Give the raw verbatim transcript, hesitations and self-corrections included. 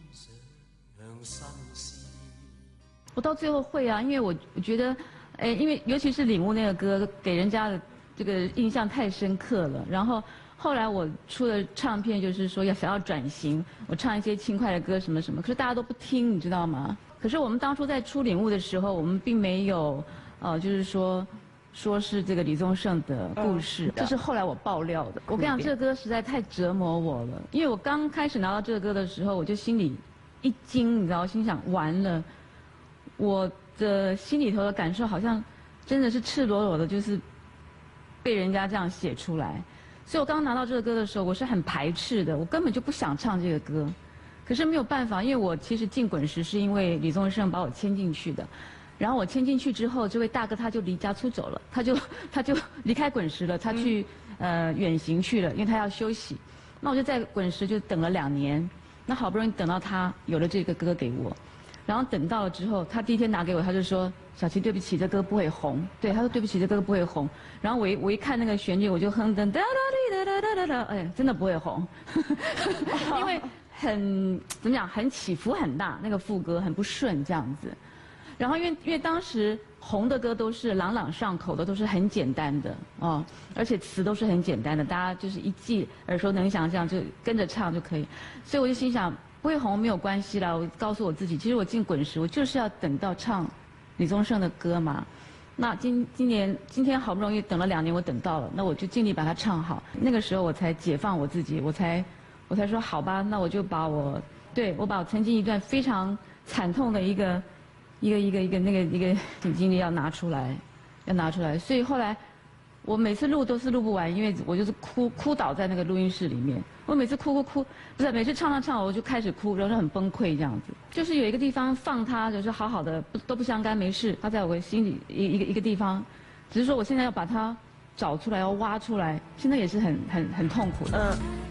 我到最后会啊，因为我我觉得，哎，因为尤其是领悟那个歌，给人家的这个印象太深刻了。然后后来我出了唱片，就是说要想要转型，我唱一些轻快的歌什么什么，可是大家都不听，你知道吗？可是我们当初在出领悟的时候，我们并没有，呃，就是说。说是这个李宗盛的故事，这是后来我爆料的。我跟你讲，这个歌实在太折磨我了，因为我刚开始拿到这个歌的时候，我就心里一惊，你知道，心想完了，我的心里头的感受好像真的是赤裸裸的，就是被人家这样写出来。所以我刚拿到这个歌的时候，我是很排斥的，我根本就不想唱这个歌。可是没有办法，因为我其实进滚石是因为李宗盛把我签进去的。然后我签进去之后，这位大哥他就离家出走了，他就他就离开滚石了，他去、嗯、呃远行去了，因为他要休息。那我就在滚石就等了两年，那好不容易等到他有了这个歌给我，然后等到了之后，他第一天拿给我，他就说：“小琪，对不起，这歌不会红。”对，他说：“对不起，这歌不会红。”然后我一我一看那个旋律，我就哼噔哒哒滴哒哒哒哒哒，哎，真的不会红，因为很怎么讲，很起伏很大，那个副歌很不顺这样子。然后因为因为当时红的歌都是朗朗上口的，都是很简单的哦，而且词都是很简单的，大家就是一记耳熟能详，这样就跟着唱就可以。所以我就心想，不会红没有关系啦。我告诉我自己，其实我进滚石，我就是要等到唱李宗盛的歌嘛。那今今年今天好不容易等了两年，我等到了，那我就尽力把它唱好。那个时候我才解放我自己，我才我才说好吧，那我就把我对我把我曾经一段非常惨痛的一个。一个一个一个那个一个经历要拿出来，要拿出来，所以后来我每次录都是录不完，因为我就是哭哭倒在那个录音室里面。我每次哭哭哭，不是每次唱唱唱，我就开始哭，然后很崩溃这样子。就是有一个地方放它，就是好好的，不都不相干，没事。它在我心里一一个一个地方，只是说我现在要把它找出来，要挖出来，现在也是很很很痛苦的。嗯。